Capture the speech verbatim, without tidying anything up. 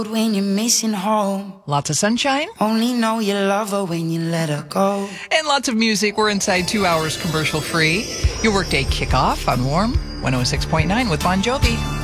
When you're missing home, Lots of sunshine only know you love her when you let her go. and lots of music. We're inside two hours commercial free. Your workday kickoff on Warm one oh six point nine with Bon Jovi.